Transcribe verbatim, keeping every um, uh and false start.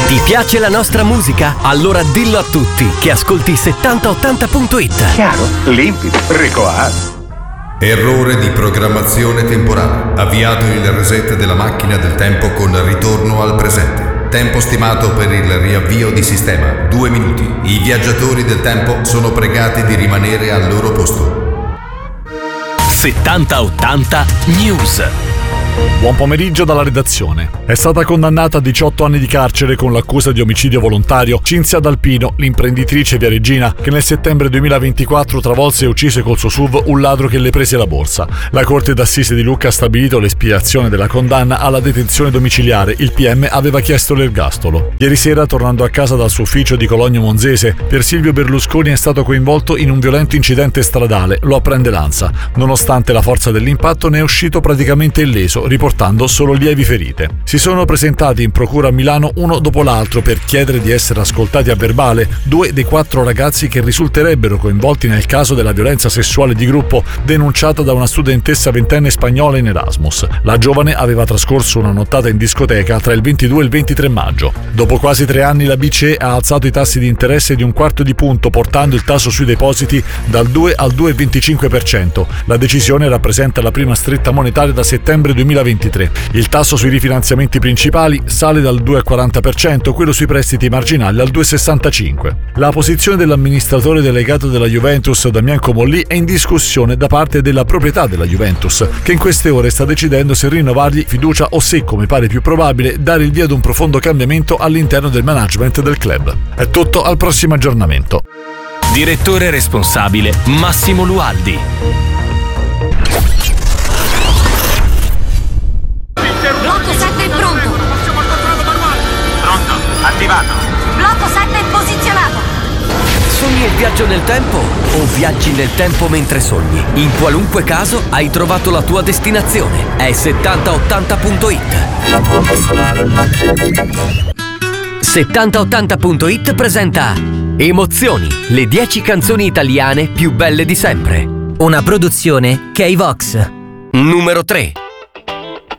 Ti piace la nostra musica? Allora dillo a tutti che ascolti settanta ottanta punto it. Chiaro, limpido, ricoato. Errore di programmazione temporale. Avviato il reset della macchina del tempo con ritorno al presente. Tempo stimato per il riavvio di sistema, due minuti. I viaggiatori del tempo sono pregati di rimanere al loro posto. settanta ottanta News. Buon pomeriggio dalla redazione. È stata condannata a diciotto anni di carcere con l'accusa di omicidio volontario Cinzia D'Alpino, l'imprenditrice viareggina che nel settembre duemilaventiquattro travolse e uccise col suo S U V un ladro che le prese la borsa. La Corte d'Assise di Lucca ha stabilito l'espiazione della condanna alla detenzione domiciliare. Il P M aveva chiesto l'ergastolo. Ieri sera, tornando a casa dal suo ufficio di Cologno Monzese, Pier Silvio Berlusconi è stato coinvolto in un violento incidente stradale, lo apprende l'ANSA. Nonostante la forza dell'impatto, ne è uscito praticamente illeso, riportando solo lievi ferite. Si sono presentati in procura a Milano uno dopo l'altro per chiedere di essere ascoltati a verbale due dei quattro ragazzi che risulterebbero coinvolti nel caso della violenza sessuale di gruppo denunciata da una studentessa ventenne spagnola in Erasmus. La giovane aveva trascorso una nottata in discoteca tra il ventidue e il ventitré maggio. Dopo quasi tre anni la B C E ha alzato i tassi di interesse di un quarto di punto, portando il tasso sui depositi dal due al due virgola venticinque per cento. La decisione rappresenta la prima stretta monetaria da settembre duemilaventitré. Il tasso sui rifinanziamenti principali sale dal due virgola quaranta per cento, quello sui prestiti marginali al due virgola sessantacinque per cento. La posizione dell'amministratore delegato della Juventus, Damian Comolli, è in discussione da parte della proprietà della Juventus, che in queste ore sta decidendo se rinnovargli fiducia o se, come pare più probabile, dare il via ad un profondo cambiamento all'interno del management del club. È tutto, al prossimo aggiornamento. Direttore responsabile Massimo Lualdi. Blocco sette è pronto. Pronto, attivato. Blocco sette è posizionato. Sogni il viaggio nel tempo o viaggi nel tempo mentre sogni? In qualunque caso hai trovato la tua destinazione. È settanta ottanta punto it. settanta ottanta punto it presenta Emozioni, le dieci canzoni italiane più belle di sempre. Una produzione K-Vox. Numero tre.